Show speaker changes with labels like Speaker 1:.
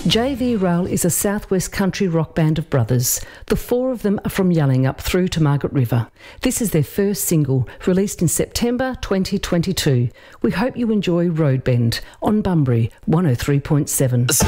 Speaker 1: JV Rail is a southwest country rock band of brothers. The four of them are from Yallingup through to Margaret River. This is their first single, released in September 2022. We hope you enjoy Roadbend on Bunbury 103.7.